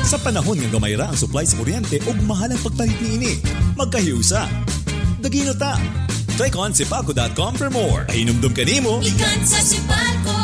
Sa panahon nga gamayra ang supply sa kuryente ug mahal ang pagpalit niini, magkahiusa. Dagino ta. Click on sipalco.com for more. Hinumdum kanimo. Ikan sa Sipalco.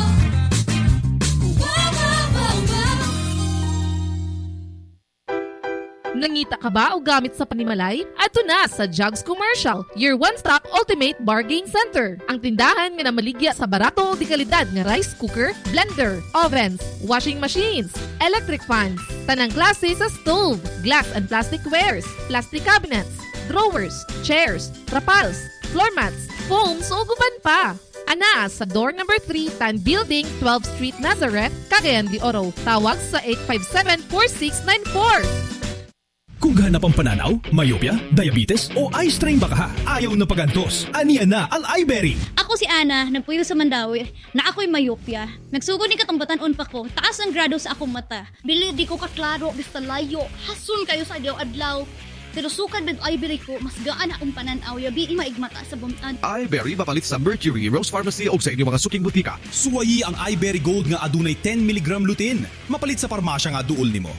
Nangita ka ba o gamit sa panimalay? Ato na sa Jugs Commercial, your one-stop ultimate bargain center. Ang tindahan nga namaligya sa barato di kalidad nga rice cooker, blender, ovens, washing machines, electric fans, tanang klase sa stove, glass and plastic wares, plastic cabinets, drawers, chairs, trapals, floor mats, foams o guban pa. Ana sa door number 3, Tan Building, 12th Street, Nazareth, Cagayan de Oro. Tawag sa 857-4694. Kung ganap ang pananaw, myopia, diabetes o eye strain baka ayaw na pagantos. Aniya na ang iBerry. Ako si Ana, nagpuyo sa Mandawi, na ako'y myopia. Nagsugod ni katambatan pa ko, taas ang grado sa akong mata. Bili di ko kaklaro, basta layo. Hasun kayo sa adlaw-adlaw. Pero sukad ng iBerry ko, mas gaan akong pananaw, yabi maigmata sa buntad. iBerry mapalit sa Mercury, Rose Pharmacy o sa inyong mga suking butika. Suwayi ang iBerry Gold nga adunay 10 mg lutein. Mapalit sa parmasya nga duol nimo.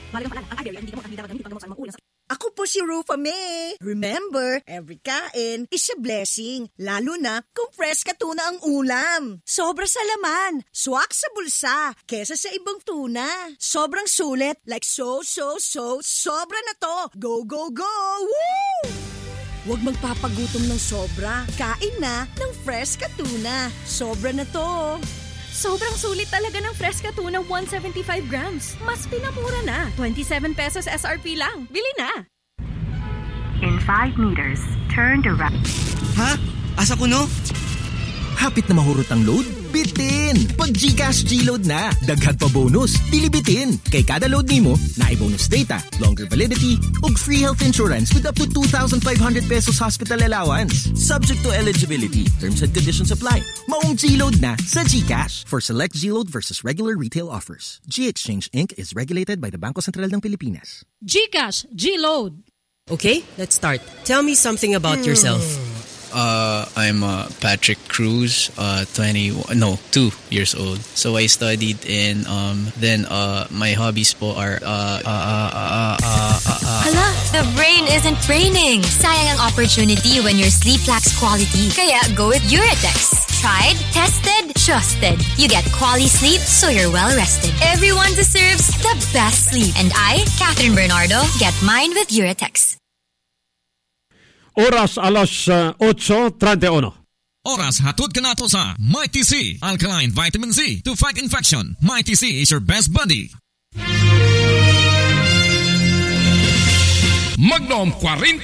Ako po si Rufa May. Remember, every kain is a blessing. Lalo na kung fresh ka tuna ang ulam. Sobra sa laman, swak sa bulsa, kesa sa ibang tuna. Sobrang sulit, like sobra na to. Go, go, go! Woo! Huwag magpapagutom ng sobra. Kain na ng fresh ka tuna. Sobra na to. Sobrang sulit talaga ng Fresca Tuna 175 grams. Mas pinamura na. 27 pesos SRP lang. Bili na! In 5 meters, turn to right. Ha? Asa ko no? Hapit na mahurot ang load? Bitin! Pag GCash G-Load na, daghan pa bonus, dili bitin. Kay kada load nimo, naibonus data, longer validity, ug free health insurance with up to 2,500 pesos hospital allowance. Subject to eligibility. Terms and conditions apply. Maong G-Load na sa GCash. For select G-Load versus regular retail offers. G-Exchange Inc. is regulated by the Bangko Sentral ng Pilipinas. GCash G-Load. Okay, let's start. Tell me something about yourself. I'm Patrick Cruz, 2 years old. So I studied in then my hobbies po are Hala, the brain isn't braining. Sayang ang opportunity when your sleep lacks quality. Kaya go with Uratex. Tried, tested, trusted. You get quality sleep so you're well rested. Everyone deserves the best sleep. And I, Catherine Bernardo, get mine with Uratex. Oras alas 8:31. Oras hatod ka na to sa Mighty C, Alkaline Vitamin C to fight infection. Mighty C is your best buddy. Magnum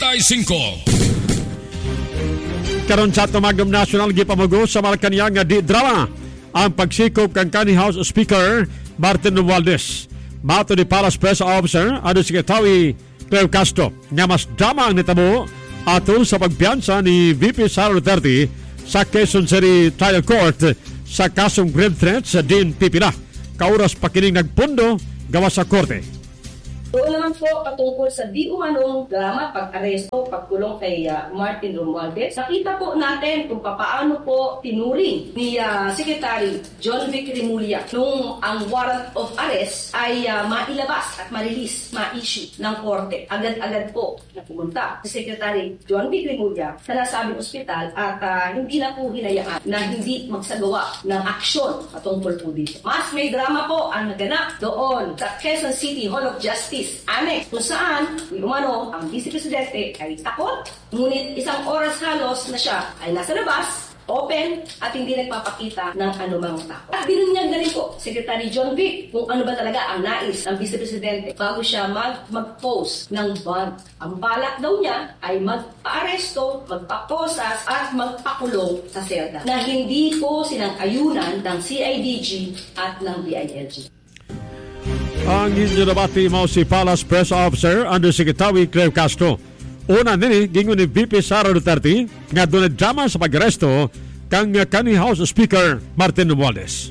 45. Karon sa Magnum National gipamago sa Malacañang nga di drama ang pagsikop kang Canny House Speaker Martin Romualdez. Mato ni Palace Press Officer ano si Katawi Cleo Castro nga mas drama ang nitabo ato sa pagpiyansa ni VP Sara Duterte sa Quezon City Trial Court sa kasong grave threat sa Dean Pipila. Kauras pa kining nagpundo gawa sa korte. Doon naman po patungkol sa di umanong drama, pag-aresto, pagkulong kay Martin Romualdez. Nakita po natin kung paano po tinuring ni Secretary John Vic Remulla nung ang warrant of arrest ay mailabas at ma-release, ma-issue ng korte. Agad-agad po na pumunta si Secretary John Vic Remulla sa nasabing ospital at hindi na po hinayaan na hindi magsagawa ng aksyon patungkol po dito. Mas may drama po ang naganap doon sa Quezon City Hall of Justice Annex, kung saan umano ang Vice Presidente ay takot, ngunit isang oras halos na siya ay nasa labas, open, at hindi nagpapakita ng anumang takot. At binunyag na rin po Secretary John Vic kung ano ba talaga ang nais ng Vice Presidente bago siya mag-post ng bond. Ang balak daw niya ay magpa-aresto, magpa-posas at magpakulong sa selda na hindi po sinang-ayunan ng CIDG at ng DILG. Ang inyo nabati mo si Palace Press Officer Undersecretary Cleo Castro. Una nini, gingon ni VP Sara Duterte nga doon drama sa pag-aresto kang Canny House Speaker Martin Romualdez.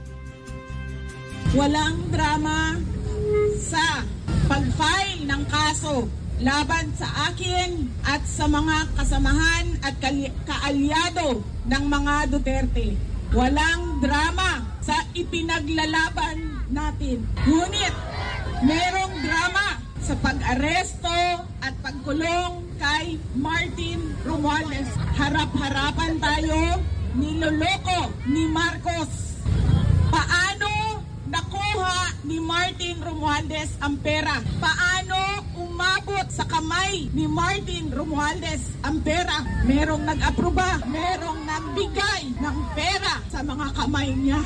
Walang drama sa pag-file ng kaso laban sa akin at sa mga kasamahan at kaalyado ng mga Duterte. Walang drama sa ipinaglalaban natin. Ngunit, merong drama sa pag-aresto at pagkulong kay Martin Romualdez. Harap-harapan tayo, niloloko ni Marcos. Paano nakuha ni Martin Romualdez ang pera? Paano umabot sa kamay ni Martin Romualdez ang pera? Merong nag-aproba, merong nagbigay ng pera sa mga kamay niya.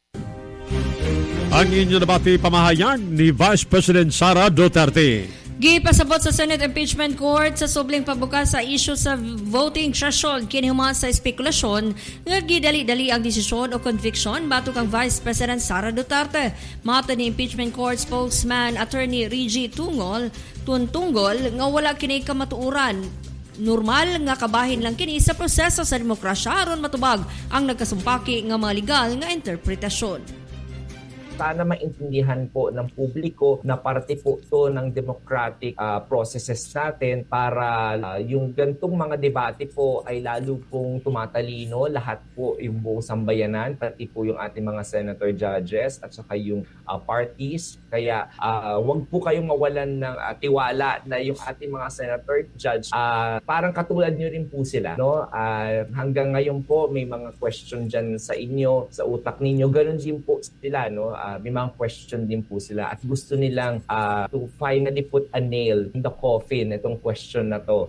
Ang inyo nabati pamahayag ni Vice President Sara Duterte. Gipasabot sa Senate Impeachment Court sa subling pagbukas sa issue sa voting threshold kinihuman sa spekulasyon nga gidali-dali ang desisyon o conviction batok ang Vice President Sara Duterte. Mato ni Impeachment Court spokesman Attorney Reggie Tunggol nga wala kini kamatuuran. Normal nga kabahin lang kini sa proseso sa demokrasya aron matubag ang nagkasumpaki nga mga legal nga interpretasyon. Sana maintindihan po ng publiko na parte po ito ng democratic processes natin para yung gantong mga debate po ay lalo pong tumatalino lahat po yung buong sambayanan, pati po yung ating mga senator judges at saka yung parties. Kaya wag po kayong mawalan ng tiwala na yung ating mga senator judge parang katulad nyo rin po sila. No? Hanggang ngayon po may mga question dyan sa inyo, sa utak ninyo. Ganun din po sila. No? May mga question din po sila at gusto nilang to finally put a nail in the coffin itong question na to.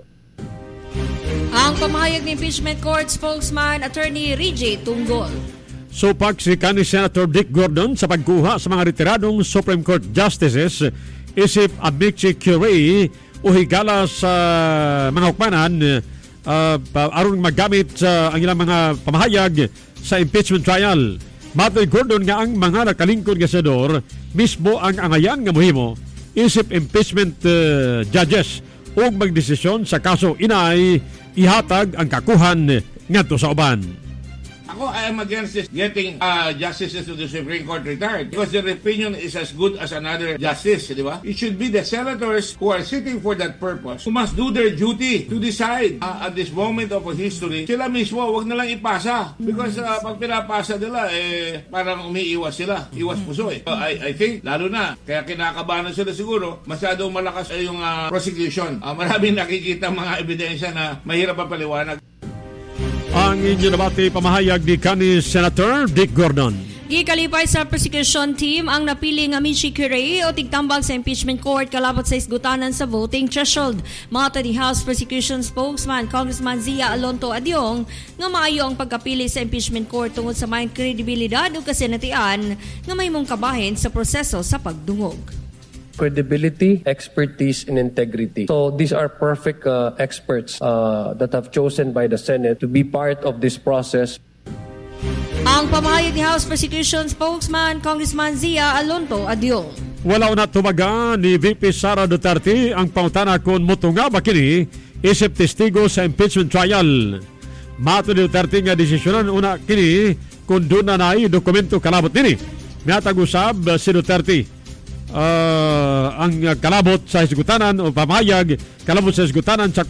Ang pamahayag ni Impeachment Court spokesman Attorney Reggie Tunggol. Supak si kanhi Senator Dick Gordon sa pagkuha sa mga retiradong Supreme Court Justices isip amicti curiae o higala sa mga hukmanan aron magamit ang ilang mga pamahayag sa impeachment trial. Matoy Gordon nga ang mga nakalingkod nga senador mismo ang angayan nga mohimo isip impeachment judges ug magdesisyon sa kaso inay ihatag ang kakuhan ngadto sa uban. Ako, I am against this getting justices to the Supreme Court retired because their opinion is as good as another justice, di ba? It should be the senators who are sitting for that purpose who must do their duty to decide at this moment of history. Sila mismo, wag na lang ipasa because pag pinapasa nila, parang umiiwas sila. Iwas puso eh. So, I think, lalo na, kaya kinakabahan sila siguro, masyadong malakas yung prosecution. Maraming nakikita mga ebidensya na mahirap pa paliwanag. Ang inyo nabati pamahayag ni kanhi Senator Dick Gordon. Gikalipay sa prosecution team ang napili nga amicti curiae o tigtambag sa impeachment court kalabot sa isgutanan sa voting threshold. Mata ni House Prosecution Spokesman Congressman Zia Alonto Adyong nga maayo ang pagkapili sa impeachment court tungod sa may kredibilidad o kasinatian nga may mong kabahin sa proseso sa pagdungog. Credibility, expertise, and integrity. So these are perfect experts that have chosen by the Senate to be part of this process. Ang pamahayag ni House Prosecution Spokesman Congressman Zia Alonto Adyong. Wala na tumaga ni VP Sara Duterte ang pangutana kung mutunga ba kini isip testigo sa impeachment trial. Mato ni Duterte nga desisyonan una kini kung doon na naay dokumento kalabot nini. Natag-usab si Duterte ang kalabot sa hisgutanan o pamahayag kalabot sa hisgutanan sa